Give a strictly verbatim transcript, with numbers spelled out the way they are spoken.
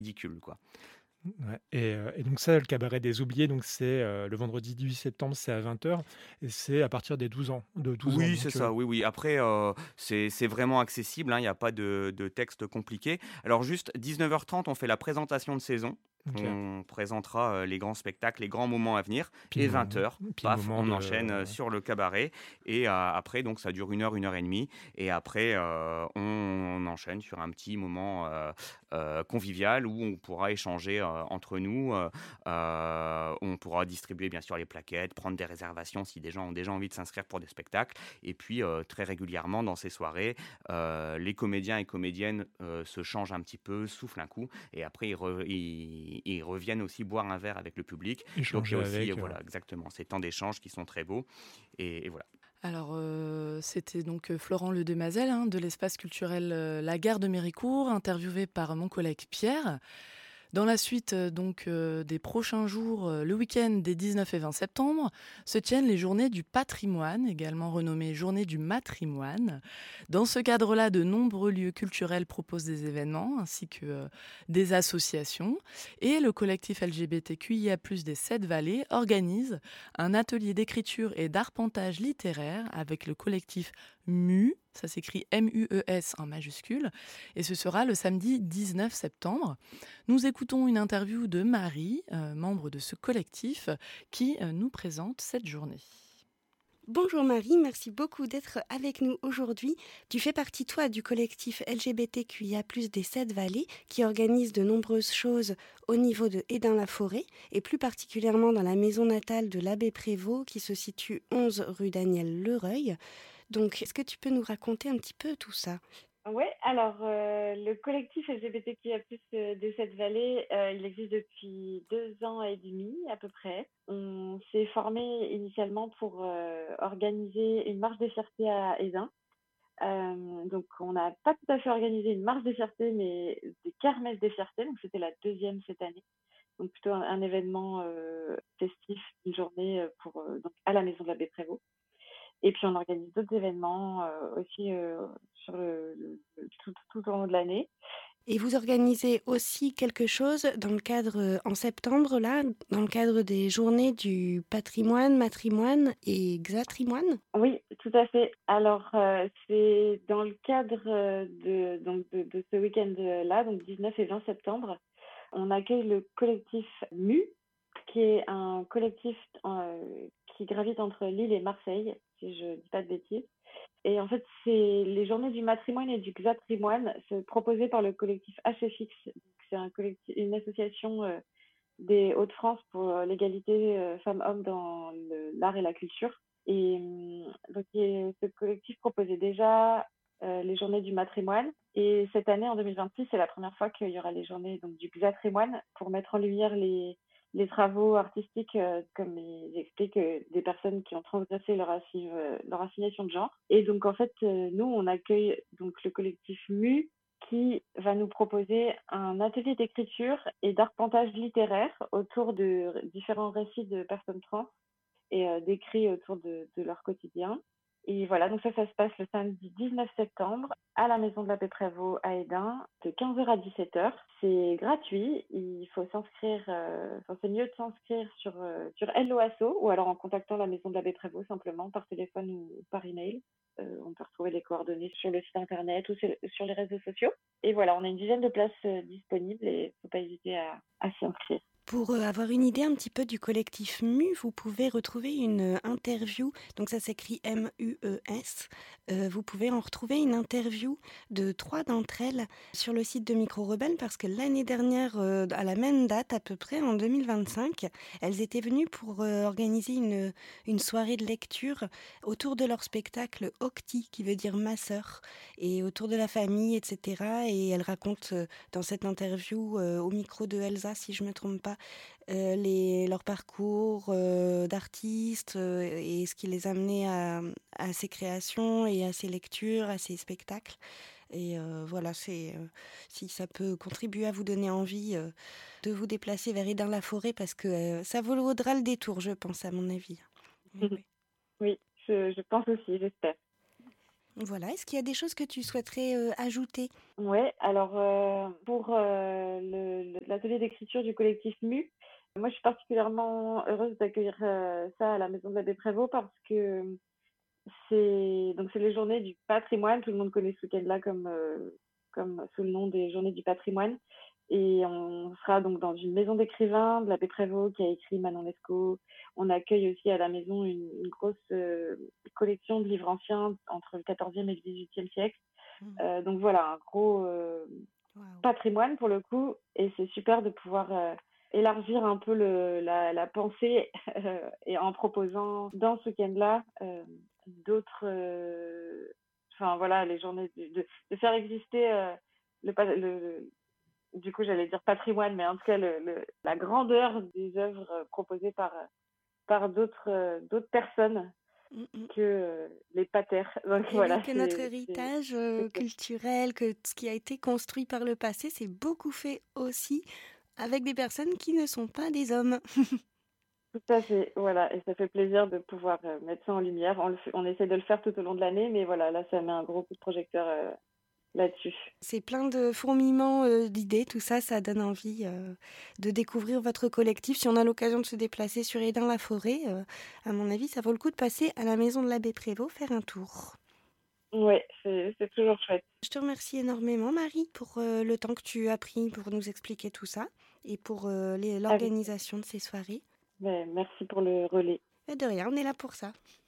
ridicule, quoi. Ouais et heu et donc ça, le cabaret des oubliés, donc c'est, heu, le vendredi dix-huit septembre, c'est à vingt heures et c'est à partir des douze ans, de douze ans Oui, c'est donc heu ça, oui, oui. Après, heu, c'est c'est vraiment accessible, hein, il y a pas de de texte compliqué. Alors juste dix-neuf heures trente, on fait la présentation de saison. OK. On présentera, heu, les grands spectacles, les grands moments à venir Puis et mo vingt heures, puis paf, moment on de enchaîne, heu, sur le cabaret et heu, après donc ça dure une heure, une heure et demie et après, heu, on enchaîne sur un petit moment, heu heu, convivial où on pourra échanger, heu, entre nous, heu heu, on pourra distribuer bien sûr les plaquettes, prendre des réservations si des gens ont déjà envie de s'inscrire pour des spectacles et puis, heu, très régulièrement dans ces soirées, heu, les comédiens et comédiennes, heu, se changent un petit peu, soufflent un coup et après ils re ils ils reviennent aussi boire un verre avec le public. Donc il y échanger a aussi, heu, avec, heu voilà, exactement, ces temps d'échange qui sont très beaux et et voilà. Alors, heu, c'était donc, heu, Florent Ledemazel, hein, de l'espace culturel, heu, La Gare de Méricourt, interviewé par mon collègue Pierre. Dans la suite, heu, donc, heu, des prochains jours, heu, le week-end des dix-neuf et vingt septembre, se tiennent les Journées du patrimoine, également renommées Journées du matrimoine. Dans ce cadre-là, de nombreux lieux culturels proposent des événements ainsi que, heu, des associations et le collectif L G B T Q I A plus, des Sept Vallées organise un atelier d'écriture et d'arpentage littéraire avec le collectif M U, ça s'écrit M U E S en majuscule, et ce sera le samedi dix-neuf septembre. Nous écoutons une interview de Marie, euh, membre de ce collectif, qui euh, nous présente cette journée. Bonjour Marie, merci beaucoup d'être avec nous aujourd'hui. Tu fais partie, toi, du collectif L G B T Q I A plus, des Sept Vallées, qui organise de nombreuses choses au niveau de Hesdin-la-Forêt, et plus particulièrement dans la maison natale de l'abbé Prévost, qui se situe onze rue Daniel Lereuil. Donc, est-ce que tu peux nous raconter un petit peu tout ça ? Oui, alors euh, le collectif L G B T Q I A plus, euh, des Sept Vallées, euh, il existe depuis deux ans et demi à peu près. On s'est formé initialement pour euh, organiser une marche des fiertés à Hesdin. Euh, donc on n'a pas tout à fait organisé une marche des fiertés, mais des kermesses des fiertés. Donc c'était la deuxième cette année. Donc plutôt un, un événement euh, festif, une journée euh, pour euh, donc à la maison de l'abbé Prévost. Et puis on organise d'autres événements euh, aussi euh, sur le, le- le- tout, tout au long de l'année. Et vous organisez aussi quelque chose dans le cadre, euh, en septembre, là, dans le cadre des journées du patrimoine, matrimoine et xatrimoine ? Oui, tout à fait. Alors euh, c'est dans le cadre euh, de, donc de, de ce week-end-là, donc dix-neuf et vingt septembre, on accueille le collectif M U, qui est un collectif euh, qui gravite entre Lille et Marseille, si je dis pas de bêtises. Et en fait, c'est les journées du matrimoine et du xatrimoine, c'est proposé par le collectif H F X. Donc, c'est un collectif, une association euh, des Hauts-de-France pour euh, l'égalité euh, femmes-hommes dans le- l'art et la culture. Et euh, donc, et ce collectif proposait déjà euh, les journées du matrimoine. Et cette année, en deux mille vingt-six, c'est la première fois qu'il y aura les journées donc, du xatrimoine pour mettre en lumière les, les travaux artistiques, euh, comme ils expliquent, euh, des personnes qui ont transgressé leur, assi- euh, leur assignation de genre. Et donc, en fait, euh, nous, on accueille donc le collectif M U qui va nous proposer un atelier d'écriture et d'arpentage littéraire autour de différents récits de personnes trans et euh, d'écrits autour de, de leur quotidien. Et voilà, donc ça, ça se passe le samedi dix-neuf septembre à la maison de l'abbé Prévost à Hesdin, de quinze heures à dix-sept heures. C'est gratuit, il faut s'inscrire, euh, enfin, c'est mieux de s'inscrire sur, euh, sur Hello Asso ou alors en contactant la maison de l'abbé Prévost simplement par téléphone ou par email. Euh, on peut retrouver les coordonnées sur le site internet ou sur, sur les réseaux sociaux. Et voilà, on a une dizaine de places euh, disponibles et il ne faut pas hésiter à, à s'y inscrire. Pour euh, avoir une idée un petit peu du collectif M U, vous pouvez retrouver une euh, interview, donc ça s'écrit M U E S. Euh, vous pouvez en retrouver une interview de trois d'entre elles sur le site de Micro Rebelle parce que l'année dernière, euh, à la même date à peu près, en deux mille vingt-cinq, elles étaient venues pour euh, organiser une, une soirée de lecture autour de leur spectacle Octi, qui veut dire ma sœur, et autour de la famille, et cetera. Et elles racontent euh, dans cette interview euh, au micro de Elsa, si je me trompe pas, euh, les, leur parcours euh, d'artistes euh, et ce qui les a amenés à, à ces créations et à ces lectures, à ces spectacles. Et euh, voilà, c'est euh, si ça peut contribuer à vous donner envie euh, de vous déplacer vers Hesdin-la-Forêt, parce que euh, ça vaudra le détour, je pense, à mon avis. Oui, oui. Oui, je, je pense aussi, j'espère. Voilà, est-ce qu'il y a des choses que tu souhaiterais euh, ajouter? Ouais, alors euh, pour euh, le- le- l'atelier d'écriture du collectif Mu, moi je suis particulièrement heureuse d'accueillir euh, ça à la Maison de l'Abbé Prévost parce que c'est donc c'est les journées du patrimoine. Tout le monde connaît ce week-end-là comme euh, comme sous le nom des journées du patrimoine. Et on sera donc dans une maison d'écrivains de l'abbé Prévost qui a écrit Manon Lescaut. On accueille aussi à la maison une, une grosse euh, collection de livres anciens entre le quatorzième et le dix-huitième siècle. Mhm. Euh, donc voilà, un gros euh, Waouh. patrimoine pour le coup. Et c'est super de pouvoir euh, élargir un peu le, la, la pensée euh, et en proposant dans ce week-end-là euh, d'autres, euh, enfin voilà, les journées de, de, de faire exister euh, le, pa- le, du coup j'allais dire patrimoine, mais en tout cas le, le, la grandeur des œuvres euh, proposées par, par d'autres, euh, d'autres personnes Mm, mm. que euh, les patères. Donc Et oui, voilà, que notre c'est, c'est, héritage c'est euh, cool. culturel, que ce qui a été construit par le passé, c'est beaucoup fait aussi avec des personnes qui ne sont pas des hommes. Tout à fait, voilà, et ça fait plaisir de pouvoir euh, mettre ça en lumière. On, le fait- on essaie de le faire tout au long de l'année, mais voilà, là, ça met un gros coup de projecteur euh, là-dessus. C'est plein de fourmillements euh, d'idées, tout ça, ça donne envie euh, de découvrir votre collectif. Si on a l'occasion de se déplacer sur Hesdin-la-Forêt, euh, à mon avis, ça vaut le coup de passer à la maison de l'abbé Prévost faire un tour. Ouais, c'est, c'est toujours chouette. Je te remercie énormément, Marie, pour euh, le temps que tu as pris pour nous expliquer tout ça et pour euh, les- Avec, l'organisation de ces soirées. mais merci pour le relais. Et de rien, on est là pour ça.